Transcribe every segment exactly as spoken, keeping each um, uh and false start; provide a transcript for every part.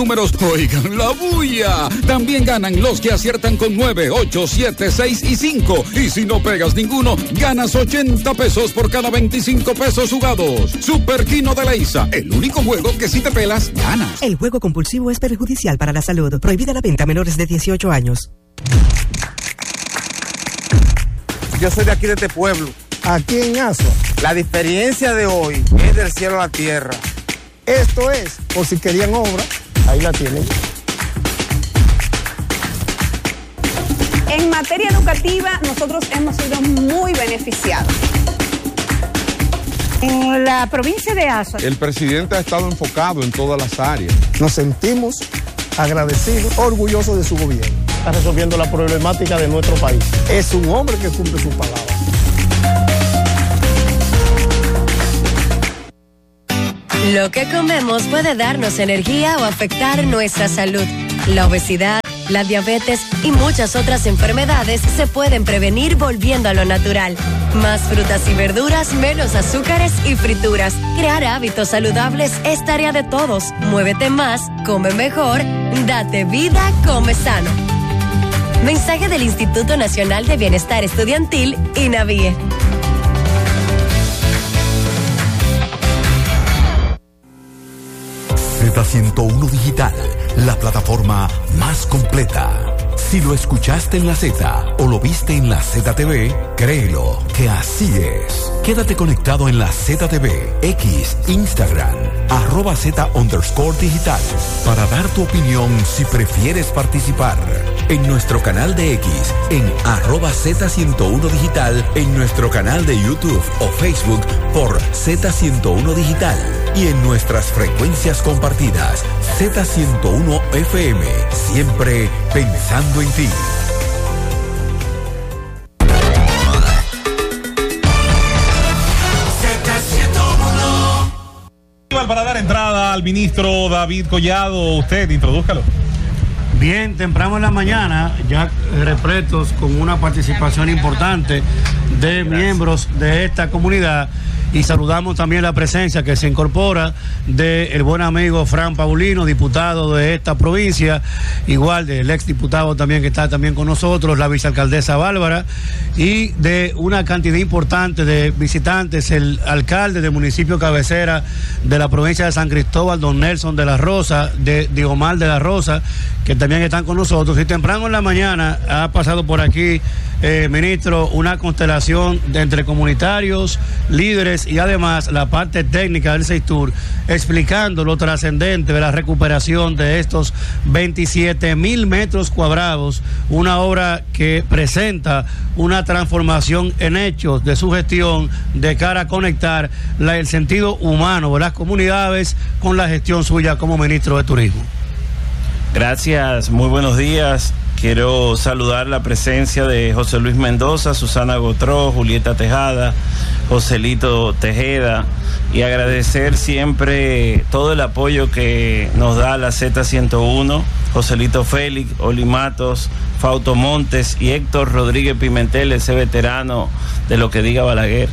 Números, oigan la bulla. También ganan los que aciertan con nueve, ocho, siete, seis y cinco. Y si no pegas ninguno, ganas ochenta pesos por cada veinticinco pesos jugados. Super Kino de Leisa, el único juego que si te pelas, ganas. El juego compulsivo es perjudicial para la salud. Prohibida la venta a menores de dieciocho años. Yo soy de aquí, de este pueblo. Aquí en Asua. La diferencia de hoy es del cielo a la tierra. Esto es, por si querían obra, ahí la tienen. En materia educativa, nosotros hemos sido muy beneficiados. En la provincia de Asua, el presidente ha estado enfocado en todas las áreas. Nos sentimos agradecidos, orgullosos de su gobierno. Está resolviendo la problemática de nuestro país. Es un hombre que cumple su palabra. Lo que comemos puede darnos energía o afectar nuestra salud. La obesidad, la diabetes y muchas otras enfermedades se pueden prevenir volviendo a lo natural. Más frutas y verduras, menos azúcares y frituras. Crear hábitos saludables es tarea de todos. Muévete más, come mejor, date vida, come sano. Mensaje del Instituto Nacional de Bienestar Estudiantil, INAVIE. Z ciento uno Digital, la plataforma más completa. Si lo escuchaste en la Z o lo viste en la Z T V, créelo que así es. Quédate conectado en la Z T V, X, Instagram, arroba Z underscore digital, para dar tu opinión si prefieres participar. En nuestro canal de X, en arroba Z ciento uno Digital, en nuestro canal de YouTube o Facebook por Z ciento uno Digital y en nuestras frecuencias compartidas, Z ciento uno F M, siempre pensando en ti. Para dar entrada al ministro David Collado, usted introdúzcalo. Bien, temprano en la mañana, ya repletos con una participación importante de Gracias. miembros de esta comunidad, y saludamos también la presencia que se incorpora del buen amigo Fran Paulino, diputado de esta provincia, igual del ex diputado también que está también con nosotros, la vicealcaldesa Bárbara, y de una cantidad importante de visitantes, el alcalde del municipio cabecera de la provincia de San Cristóbal, don Nelson de la Rosa, de Diomar de la Rosa, que también están con nosotros. Y temprano en la mañana ha pasado por aquí, eh, ministro, una constelación de entre comunitarios, líderes y además la parte técnica del Seitur, explicando lo trascendente de la recuperación de estos veintisiete mil metros cuadrados, una obra que presenta una transformación en hechos de su gestión de cara a conectar la, el sentido humano de las comunidades con la gestión suya como ministro de Turismo. Gracias, muy buenos días. Quiero saludar la presencia de José Luis Mendoza, Susana Gotró, Julieta Tejada, Joselito Tejeda, y agradecer siempre todo el apoyo que nos da la Z ciento uno, Joselito Félix, Oli Matos, Fausto Montes y Héctor Rodríguez Pimentel, ese veterano de lo que diga Balaguer.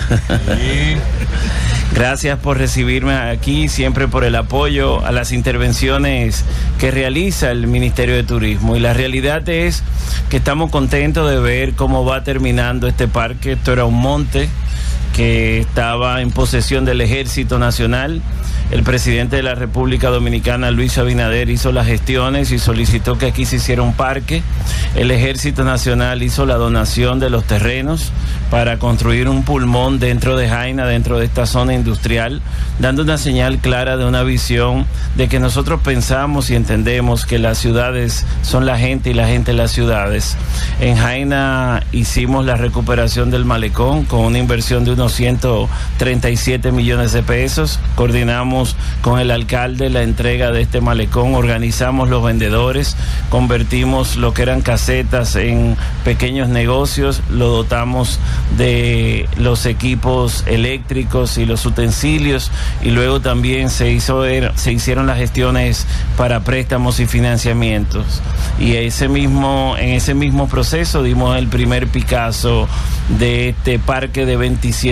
Sí. Gracias por recibirme aquí, siempre por el apoyo a las intervenciones que realiza el Ministerio de Turismo. Y la realidad es que estamos contentos de ver cómo va terminando este parque. Esto era un monte que estaba en posesión del Ejército Nacional. El presidente de la República Dominicana, Luis Abinader, hizo las gestiones y solicitó que aquí se hiciera un parque. El Ejército Nacional hizo la donación de los terrenos para construir un pulmón dentro de Jaina, dentro de esta zona industrial, dando una señal clara de una visión de que nosotros pensamos y entendemos que las ciudades son la gente y la gente las ciudades. En Jaina hicimos la recuperación del malecón con una inversión de unos ciento treinta y siete millones de pesos. Coordinamos con el alcalde la entrega de este malecón, organizamos los vendedores, convertimos lo que eran casetas en pequeños negocios, lo dotamos de los equipos eléctricos y los utensilios, y luego también se hizo se hicieron las gestiones para préstamos y financiamientos, y ese mismo en ese mismo proceso dimos el primer Picasso de este parque de veintisiete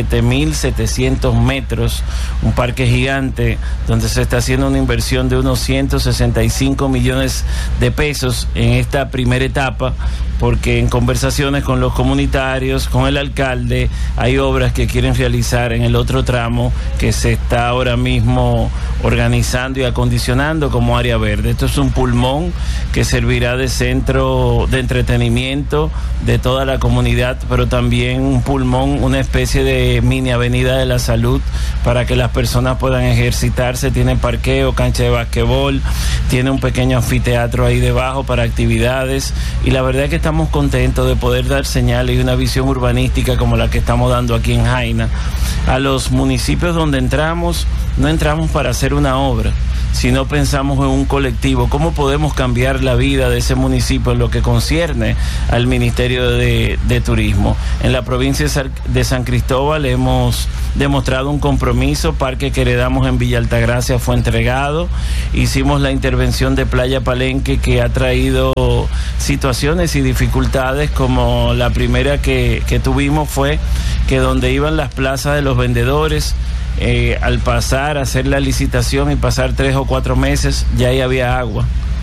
siete mil setecientos metros, un parque gigante donde se está haciendo una inversión de unos ciento sesenta y cinco millones de pesos en esta primera etapa, porque en conversaciones con los comunitarios, con el alcalde, hay obras que quieren realizar en el otro tramo que se está ahora mismo organizando y acondicionando como área verde. Esto es un pulmón que servirá de centro de entretenimiento de toda la comunidad, pero también un pulmón, una especie de mini avenida de la salud para que las personas puedan ejercitarse. Tiene parqueo, cancha de basquetbol, tiene un pequeño anfiteatro ahí debajo para actividades, y la verdad es que estamos contentos de poder dar señales y una visión urbanística como la que estamos dando aquí en Jaina. A los municipios donde entramos, no entramos para hacer una obra, sino pensamos en un colectivo, cómo podemos cambiar la vida de ese municipio en lo que concierne al Ministerio de, de Turismo. En la provincia de San Cristóbal hemos demostrado un compromiso. Parque que heredamos en Villa Altagracia fue entregado. Hicimos la intervención de Playa Palenque, que ha traído situaciones y dificultades, como la primera que, que tuvimos fue que donde iban las plazas de los vendedores, Eh, al pasar a hacer la licitación y pasar tres o cuatro meses, ya ahí había agua,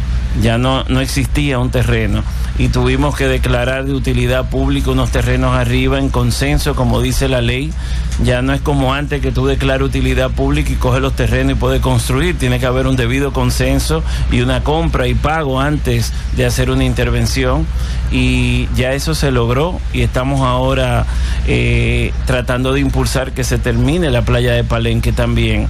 ya no, no existía un terreno, y tuvimos que declarar de utilidad pública unos terrenos arriba en consenso, como dice la ley. Ya no es como antes, que tú declaras utilidad pública y coges los terrenos y puedes construir. Tiene que haber un debido consenso y una compra y pago antes de hacer una intervención, y ya eso se logró, y estamos ahora eh, tratando de impulsar que se termine la playa de Palenque también,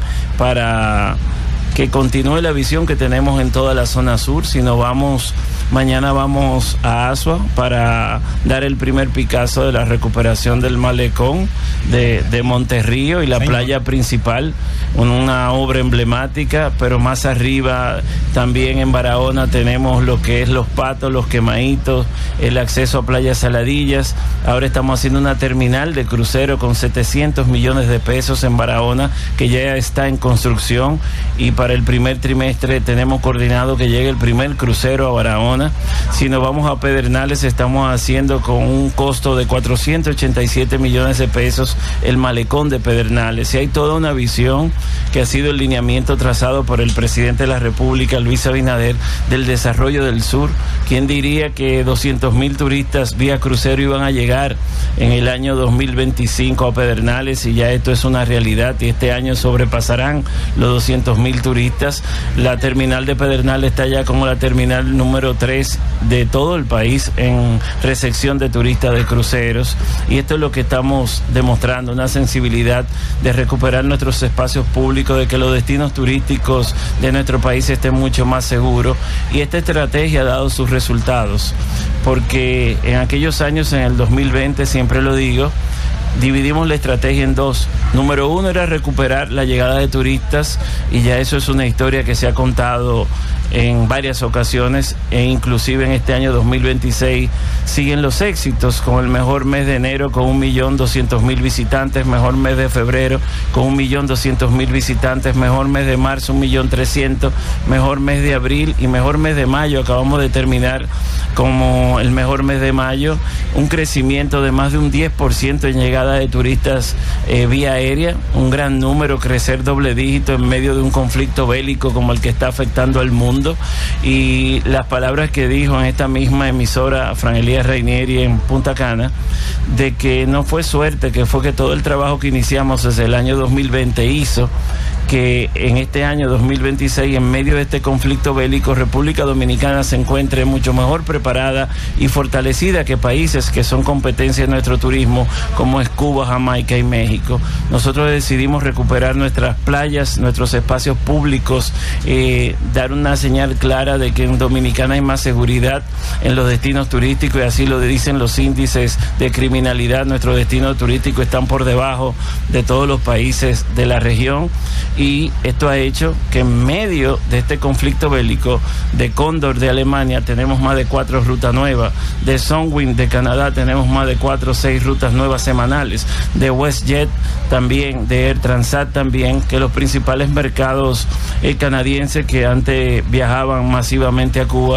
para que continúe la visión que tenemos en toda la zona sur. Si no vamos, mañana vamos a Asua para dar el primer picazo de la recuperación del malecón de, de Monterrío y la playa principal, una obra emblemática. Pero más arriba también en Barahona tenemos lo que es Los Patos, Los Quemaditos, el acceso a Playa Saladillas. Ahora estamos haciendo una terminal de crucero con setecientos millones de pesos en Barahona, que ya está en construcción, y para el primer trimestre tenemos coordinado que llegue el primer crucero a Barahona. Si nos vamos a Pedernales, estamos haciendo con un costo de cuatrocientos ochenta y siete millones de pesos el malecón de Pedernales, y hay toda una visión que ha sido el lineamiento trazado por el presidente de la República, Luis Abinader, del desarrollo del sur. ¿Quién diría que doscientos mil turistas vía crucero iban a llegar en el año dos mil veinticinco a Pedernales? Y ya esto es una realidad, y este año sobrepasarán los doscientos mil turistas. La terminal de Pedernales está ya como la terminal número tres de todo el país en recepción de turistas de cruceros, y esto es lo que estamos demostrando, una sensibilidad de recuperar nuestros espacios públicos, de que los destinos turísticos de nuestro país estén mucho más seguros, y esta estrategia ha dado sus resultados, porque en aquellos años, en el dos mil veinte, siempre lo digo, dividimos la estrategia en dos. Número uno era recuperar la llegada de turistas, y ya eso es una historia que se ha contado en varias ocasiones, e inclusive en este año dos mil veintiséis siguen los éxitos, con el mejor mes de enero con un millón doscientos mil visitantes, mejor mes de febrero con un millón doscientos mil visitantes, mejor mes de marzo un millón trescientos, mejor mes de abril y mejor mes de mayo. Acabamos de terminar como el mejor mes de mayo, un crecimiento de más de un diez por ciento en llegada de turistas eh, vía aérea, un gran número, crecer doble dígito en medio de un conflicto bélico como el que está afectando al mundo. Y las palabras que dijo en esta misma emisora Fran Elías Reinieri en Punta Cana, de que no fue suerte, que fue que todo el trabajo que iniciamos desde el año dos mil veinte hizo que en este año dos mil veintiséis, en medio de este conflicto bélico, República Dominicana se encuentre mucho mejor preparada y fortalecida que países que son competencia de nuestro turismo, como es Cuba, Jamaica y México. Nosotros decidimos recuperar nuestras playas, nuestros espacios públicos, eh, dar una señal clara de que en Dominicana hay más seguridad en los destinos turísticos, y así lo dicen los índices de criminalidad. Nuestros destinos turísticos están por debajo de todos los países de la región, y esto ha hecho que en medio de este conflicto bélico, de Cóndor de Alemania tenemos más de cuatro rutas nuevas, de Sunwing de Canadá tenemos más de cuatro o seis rutas nuevas semanales, de WestJet también, de Air Transat también, que los principales mercados eh, canadienses que antes viajaban masivamente a Cuba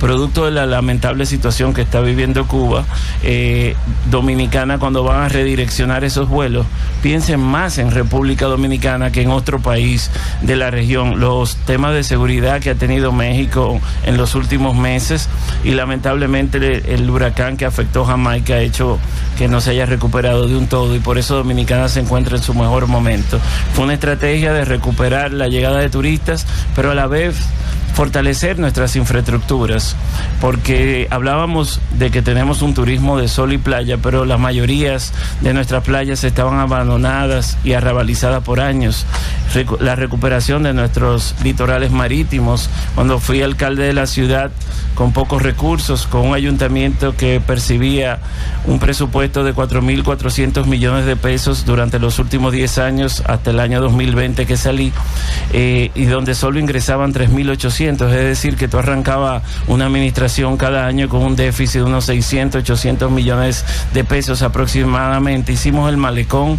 producto de la lamentable situación que está viviendo Cuba, eh, Dominicana, cuando van a redireccionar esos vuelos, piensen más en República Dominicana que en otro país de la región. Los temas de seguridad que ha tenido México en los últimos meses y lamentablemente el, el huracán que afectó Jamaica ha hecho que no se haya recuperado de un todo, y por eso Dominicana se encuentra en su mejor momento. Fue una estrategia de recuperar la llegada de turistas, pero a la vez fortalecer nuestras infraestructuras, porque hablábamos de que tenemos un turismo de sol y playa, pero las mayorías de nuestras playas estaban abandonadas y arrabalizadas por años. Recu- la recuperación de nuestros litorales marítimos, cuando fui alcalde de la ciudad con pocos recursos, con un ayuntamiento que percibía un presupuesto de cuatro mil cuatrocientos millones de pesos durante los últimos diez años, hasta el año dos mil veinte que salí, eh, y donde solo ingresaban tres mil ochocientos, es decir, que tú arrancaba una administración cada año con un déficit de unos seiscientos, ochocientos millones de pesos aproximadamente. Hicimos el malecón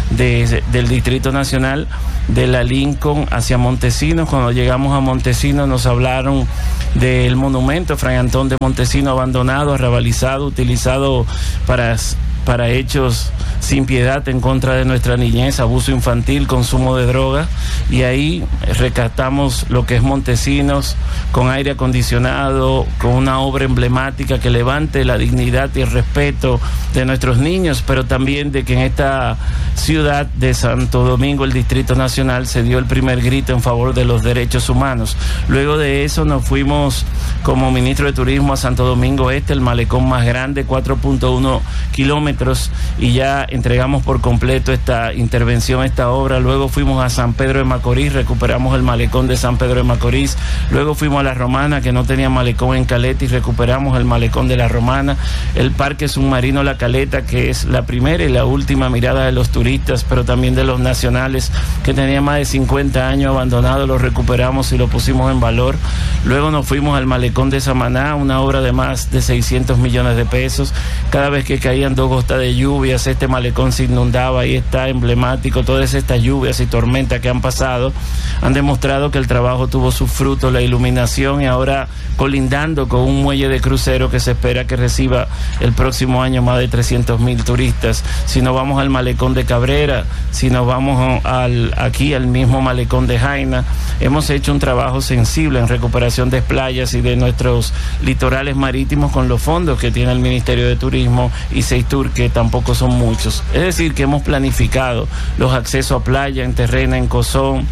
de, del Distrito Nacional, de la Lincoln hacia Montesinos. Cuando llegamos a Montesinos nos hablaron del monumento Fray Antón de Montesinos, abandonado, arrabalizado, utilizado para... para hechos sin piedad en contra de nuestra niñez, abuso infantil, consumo de droga, y ahí rescatamos lo que es Montesinos, con aire acondicionado, con una obra emblemática que levante la dignidad y el respeto de nuestros niños, pero también de que en esta ciudad de Santo Domingo, el Distrito Nacional, se dio el primer grito en favor de los derechos humanos. Luego de eso nos fuimos como ministro de Turismo a Santo Domingo Este, el malecón más grande, cuatro punto uno kilómetros, y ya entregamos por completo esta intervención, esta obra. Luego fuimos a San Pedro de Macorís, recuperamos el malecón de San Pedro de Macorís. Luego fuimos a La Romana, que no tenía malecón en Caleta, y recuperamos el malecón de La Romana. El Parque Submarino La Caleta, que es la primera y la última mirada de los turistas, pero también de los nacionales, que tenía más de cincuenta años abandonado, lo recuperamos y lo pusimos en valor. Luego nos fuimos al malecón de Samaná, una obra de más de seiscientos millones de pesos. Cada vez que caían dos gotas de lluvias, este malecón se inundaba, y está emblemático. Todas estas lluvias y tormentas que han pasado han demostrado que el trabajo tuvo sus frutos, la iluminación, y ahora colindando con un muelle de crucero que se espera que reciba el próximo año más de trescientos mil turistas. Si nos vamos al malecón de Cabrera, si nos vamos al, aquí al mismo malecón de Jaina, hemos hecho un trabajo sensible en recuperación de playas y de nuestros litorales marítimos con los fondos que tiene el Ministerio de Turismo y Seitur, que tampoco son muchos. Es decir, que hemos planificado los accesos a playa en Terrena, en Cozón,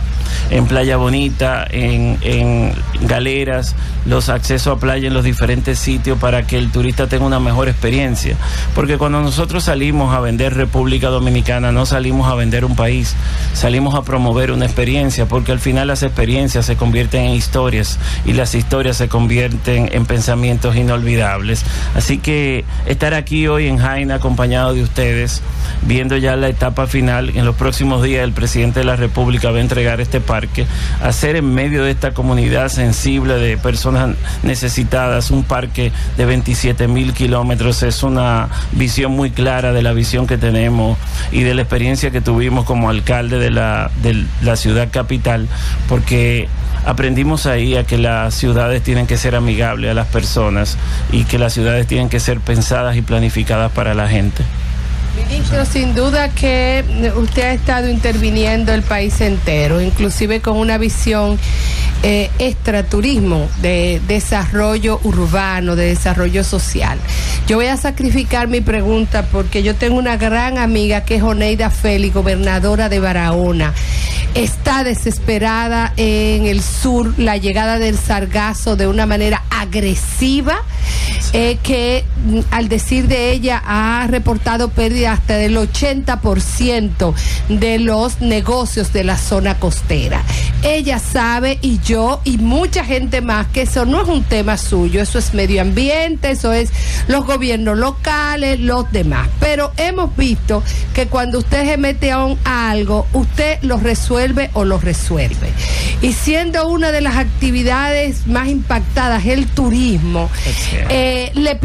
en Playa Bonita, en, en Galeras, los accesos a playa en los diferentes sitios para que el turista tenga una mejor experiencia. Porque cuando nosotros salimos a vender República Dominicana, no salimos a vender un país, salimos a promover una experiencia, porque al final las experiencias se convierten en historias y las historias se convierten en pensamientos inolvidables. Así que estar aquí hoy en Jaina acompañado de ustedes, viendo ya la etapa final, en los próximos días el presidente de la República va a entregar este parque, hacer en medio de esta comunidad sensible de personas necesitadas un parque de veintisiete mil kilómetros, es una visión muy clara de la visión que tenemos y de la experiencia que tuvimos como alcalde de la, de la ciudad capital, porque aprendimos ahí a que las ciudades tienen que ser amigables a las personas y que las ciudades tienen que ser pensadas y planificadas para la gente. Ministro, sin duda que usted ha estado interviniendo el país entero, inclusive con una visión eh, extraturismo, de desarrollo urbano, de desarrollo social. Yo voy a sacrificar mi pregunta porque yo tengo una gran amiga que es Oneida Félix, gobernadora de Barahona. Está desesperada en el sur, la llegada del sargazo de una manera agresiva, eh, que al decir de ella ha reportado pérdidas hasta del ochenta por ciento de los negocios de la zona costera. Ella sabe, y yo y mucha gente más, que eso no es un tema suyo, eso es medio ambiente, eso es los gobiernos locales, los demás. Pero hemos visto que cuando usted se mete a, un, a algo, usted lo resuelve o lo resuelve. Y siendo una de las actividades más impactadas el turismo, eh, le piden ayuda.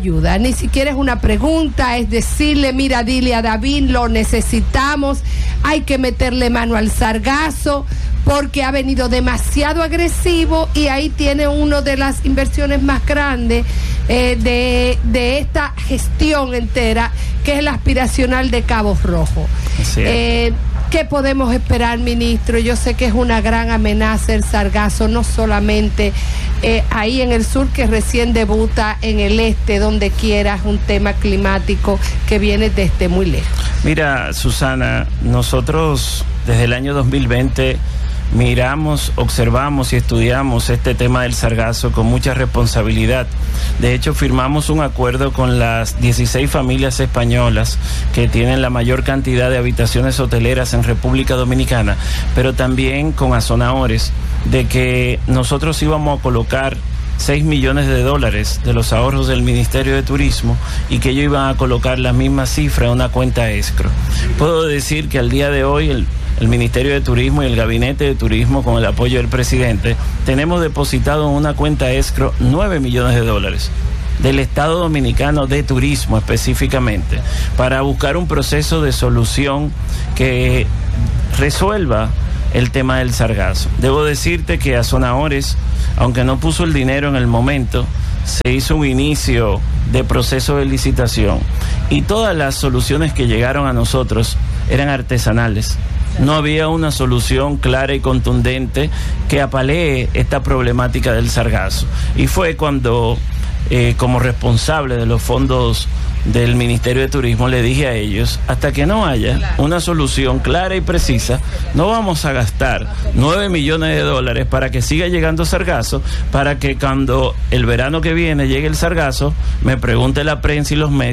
ayuda. Ni siquiera es una pregunta, es decirle, mira, dile a David, lo necesitamos, hay que meterle mano al sargazo, porque ha venido demasiado agresivo y ahí tiene una de las inversiones más grandes eh, de, de esta gestión entera, que es el aspiracional de Cabo Rojo. Eh, ¿Qué podemos esperar, ministro? Yo sé que es una gran amenaza el sargazo, no solamente eh, ahí en el sur, que recién debuta, en el este, donde quiera, es un tema climático que viene desde muy lejos. Mira, Susana, nosotros desde el año dos mil veinte miramos, observamos y estudiamos este tema del sargazo con mucha responsabilidad. De hecho, firmamos un acuerdo con las dieciséis familias españolas que tienen la mayor cantidad de habitaciones hoteleras en República Dominicana, pero también con Azonahores, de que nosotros íbamos a colocar seis millones de dólares de los ahorros del Ministerio de Turismo y que ellos iban a colocar la misma cifra en una cuenta escro. Puedo decir que al día de hoy el el Ministerio de Turismo y el Gabinete de Turismo, con el apoyo del presidente, tenemos depositado en una cuenta escro nueve millones de dólares del Estado Dominicano de Turismo específicamente, para buscar un proceso de solución que resuelva el tema del sargazo. Debo decirte que Azonahores, aunque no puso el dinero en el momento, se hizo un inicio de proceso de licitación y todas las soluciones que llegaron a nosotros eran artesanales. No había una solución clara y contundente que apalee esta problemática del sargazo. Y fue cuando, eh, como responsable de los fondos del Ministerio de Turismo, le dije a ellos, hasta que no haya una solución clara y precisa, no vamos a gastar nueve millones de dólares para que siga llegando sargazo, para que cuando el verano que viene llegue el sargazo, me pregunte la prensa y los medios